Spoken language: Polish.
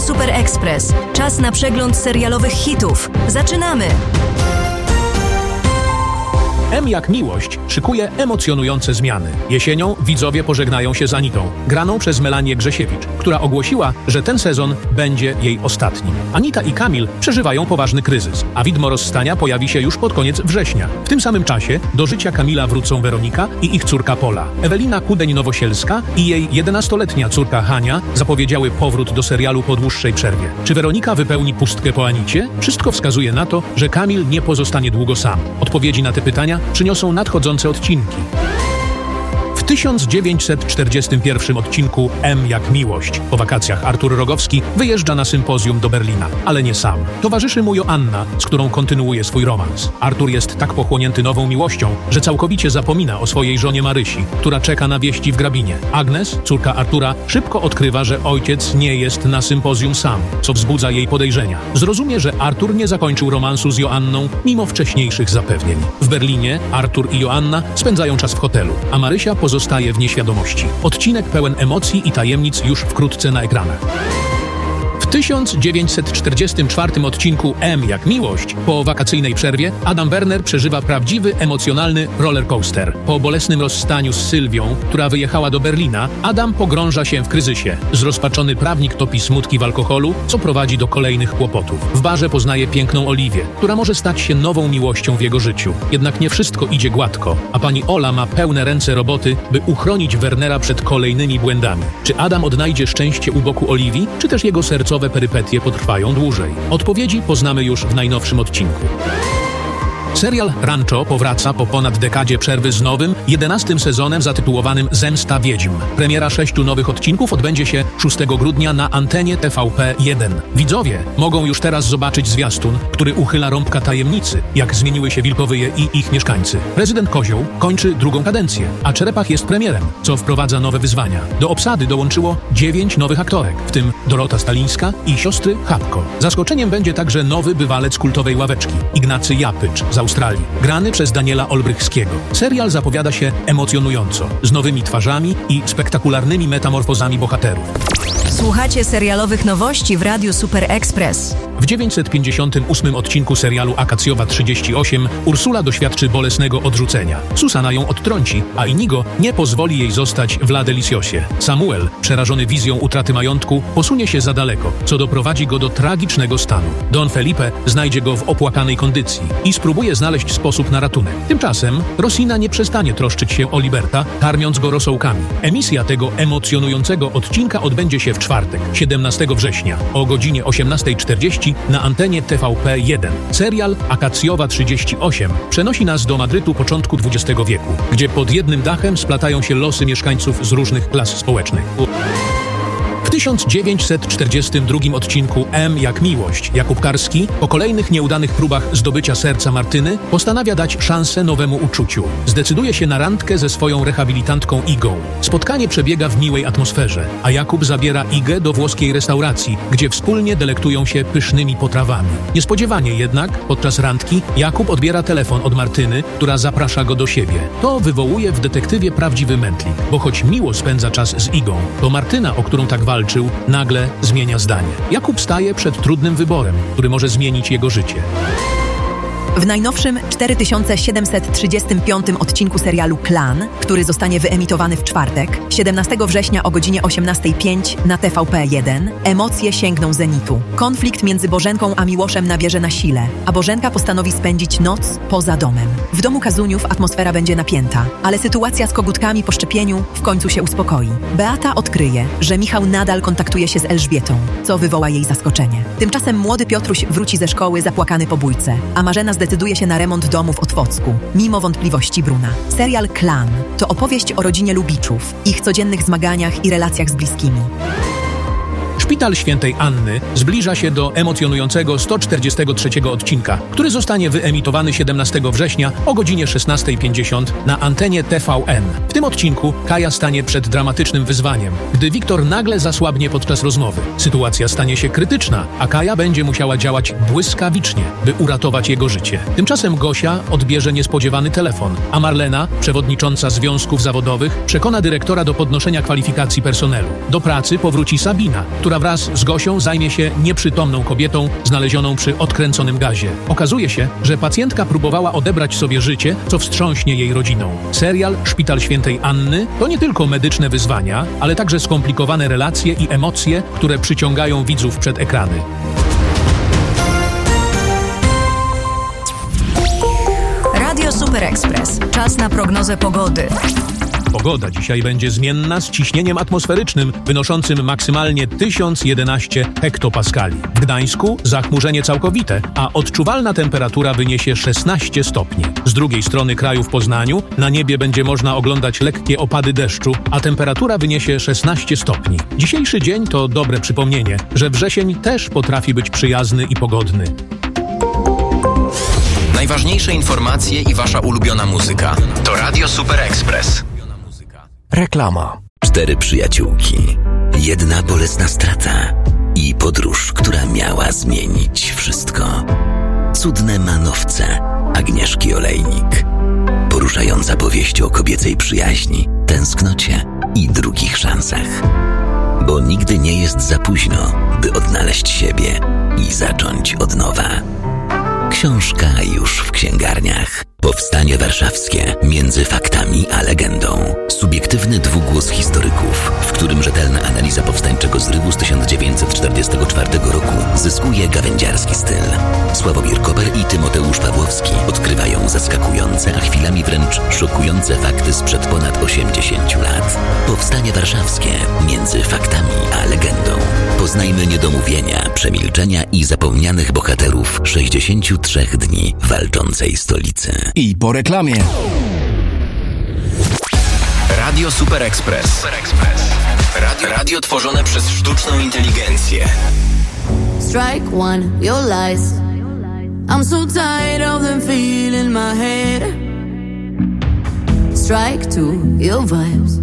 Super Express. Czas na przegląd serialowych hitów. Zaczynamy! M jak miłość szykuje emocjonujące zmiany. Jesienią widzowie pożegnają się z Anitą, graną przez Melanię Grzesiewicz, która ogłosiła, że ten sezon będzie jej ostatnim. Anita i Kamil przeżywają poważny kryzys, a widmo rozstania pojawi się już pod koniec września. W tym samym czasie do życia Kamila wrócą Weronika i ich córka Pola. Ewelina Kudeń-Nowosielska i jej 11-letnia córka Hania zapowiedziały powrót do serialu po dłuższej przerwie. Czy Weronika wypełni pustkę po Anicie? Wszystko wskazuje na to, że Kamil nie pozostanie długo sam. Odpowiedzi na te pytania przyniosą nadchodzące odcinki. W 1941 odcinku M jak miłość. Po wakacjach Artur Rogowski wyjeżdża na sympozjum do Berlina, ale nie sam. Towarzyszy mu Joanna, z którą kontynuuje swój romans. Artur jest tak pochłonięty nową miłością, że całkowicie zapomina o swojej żonie Marysi, która czeka na wieści w Grabinie. Agnes, córka Artura, szybko odkrywa, że ojciec nie jest na sympozjum sam, co wzbudza jej podejrzenia. Zrozumie, że Artur nie zakończył romansu z Joanną, mimo wcześniejszych zapewnień. W Berlinie Artur i Joanna spędzają czas w hotelu, a Marysia pozostaje w nieświadomości. Odcinek pełen emocji i tajemnic już wkrótce na ekranach. W 1944 odcinku M jak miłość, po wakacyjnej przerwie, Adam Werner przeżywa prawdziwy, emocjonalny rollercoaster. Po bolesnym rozstaniu z Sylwią, która wyjechała do Berlina, Adam pogrąża się w kryzysie. Zrozpaczony prawnik topi smutki w alkoholu, co prowadzi do kolejnych kłopotów. W barze poznaje piękną Oliwię, która może stać się nową miłością w jego życiu. Jednak nie wszystko idzie gładko, a pani Ola ma pełne ręce roboty, by uchronić Wernera przed kolejnymi błędami. Czy Adam odnajdzie szczęście u boku Oliwii, czy też jego sercowe perypetie potrwają dłużej? Odpowiedzi poznamy już w najnowszym odcinku. Serial Rancho powraca po ponad dekadzie przerwy z nowym, 11. sezonem zatytułowanym Zemsta Wiedźm. Premiera 6 nowych odcinków odbędzie się 6 grudnia na antenie TVP1. Widzowie mogą już teraz zobaczyć zwiastun, który uchyla rąbka tajemnicy, jak zmieniły się Wilkowyje i ich mieszkańcy. Prezydent Kozioł kończy drugą kadencję, a Czerepach jest premierem, co wprowadza nowe wyzwania. Do obsady dołączyło 9 nowych aktorek, w tym Dorota Stalińska i siostry Chapko. Zaskoczeniem będzie także nowy bywalec kultowej ławeczki, Ignacy Japycz z Australii, grany przez Daniela Olbrychskiego. Serial zapowiada się emocjonująco, z nowymi twarzami i spektakularnymi metamorfozami bohaterów. Słuchacie serialowych nowości w Radiu Super Express. W 958 odcinku serialu Akacjowa 38 Ursula doświadczy bolesnego odrzucenia. Susana ją odtrąci, a Inigo nie pozwoli jej zostać w La Deliciosie. Samuel, przerażony wizją utraty majątku, posunie się za daleko, co doprowadzi go do tragicznego stanu. Don Felipe znajdzie go w opłakanej kondycji i spróbuje znaleźć sposób na ratunek. Tymczasem Rosina nie przestanie troszczyć się o Liberta, karmiąc go rosołkami. Emisja tego emocjonującego odcinka odbędzie się w czwartek, 17 września, o godzinie 18:40 na antenie TVP1. Serial Akacjowa 38 przenosi nas do Madrytu początku XX wieku, gdzie pod jednym dachem splatają się losy mieszkańców z różnych klas społecznych. W 1942 odcinku M jak miłość Jakub Karski po kolejnych nieudanych próbach zdobycia serca Martyny postanawia dać szansę nowemu uczuciu. Zdecyduje się na randkę ze swoją rehabilitantką Igą. Spotkanie przebiega w miłej atmosferze, a Jakub zabiera Igę do włoskiej restauracji, gdzie wspólnie delektują się pysznymi potrawami. Niespodziewanie jednak, podczas randki, Jakub odbiera telefon od Martyny, która zaprasza go do siebie. To wywołuje w detektywie prawdziwy mętlik, bo choć miło spędza czas z Igą, to Martyna, o którą tak walczył, nagle zmienia zdanie. Jakub staje przed trudnym wyborem, który może zmienić jego życie. W najnowszym 4735 odcinku serialu Klan, który zostanie wyemitowany w czwartek, 17 września o godzinie 18:05 na TVP1, emocje sięgną zenitu. Konflikt między Bożenką a Miłoszem nabierze na sile, a Bożenka postanowi spędzić noc poza domem. W domu Kazuniów atmosfera będzie napięta, ale sytuacja z kogutkami po szczepieniu w końcu się uspokoi. Beata odkryje, że Michał nadal kontaktuje się z Elżbietą, co wywoła jej zaskoczenie. Tymczasem młody Piotruś wróci ze szkoły zapłakany po bójce, a Marzena zdecyduje się na remont domu w Otwocku, mimo wątpliwości Bruna. Serial Klan to opowieść o rodzinie Lubiczów, ich codziennych zmaganiach i relacjach z bliskimi. Szpital Świętej Anny zbliża się do emocjonującego 143 odcinka, który zostanie wyemitowany 17 września o godzinie 16:50 na antenie TVN. W tym odcinku Kaja stanie przed dramatycznym wyzwaniem, gdy Wiktor nagle zasłabnie podczas rozmowy. Sytuacja stanie się krytyczna, a Kaja będzie musiała działać błyskawicznie, by uratować jego życie. Tymczasem Gosia odbierze niespodziewany telefon, a Marlena, przewodnicząca związków zawodowych, przekona dyrektora do podnoszenia kwalifikacji personelu. Do pracy powróci Sabina, która wraz z Gosią zajmie się nieprzytomną kobietą znalezioną przy odkręconym gazie. Okazuje się, że pacjentka próbowała odebrać sobie życie, co wstrząśnie jej rodziną. Serial Szpital Świętej Anny to nie tylko medyczne wyzwania, ale także skomplikowane relacje i emocje, które przyciągają widzów przed ekrany. Radio Super Express. Czas na prognozę pogody. Pogoda dzisiaj będzie zmienna z ciśnieniem atmosferycznym wynoszącym maksymalnie 1011 hektopaskali. W Gdańsku zachmurzenie całkowite, a odczuwalna temperatura wyniesie 16 stopni. Z drugiej strony kraju w Poznaniu na niebie będzie można oglądać lekkie opady deszczu, a temperatura wyniesie 16 stopni. Dzisiejszy dzień to dobre przypomnienie, że wrzesień też potrafi być przyjazny i pogodny. Najważniejsze informacje i wasza ulubiona muzyka to Radio Super Express. Reklama. 4 przyjaciółki, 1 bolesna strata i podróż, która miała zmienić wszystko. Cudne manowce Agnieszki Olejnik. Poruszająca powieść o kobiecej przyjaźni, tęsknocie i drugich szansach. Bo nigdy nie jest za późno, by odnaleźć siebie i zacząć od nowa. Książka już w księgarniach. Powstanie warszawskie między faktami a legendą. Subiektywny dwugłos historyków, w którym rzetelna analiza powstańczego zrywu z 1944 roku zyskuje gawędziarski styl. Sławomir Koper i Tymoteusz Pawłowski odkrywają zaskakujące, a chwilami wręcz szokujące fakty sprzed ponad 80 lat. Powstanie warszawskie między faktami a legendą. Poznajmy niedomówienia, przemilczenia i zapomnianych bohaterów 63 dni walczącej stolicy. I po reklamie. Radio Super Express. Radio tworzone przez sztuczną inteligencję. Strike one, your lies. I'm so tired of them feeling my head. Strike two, your vibes.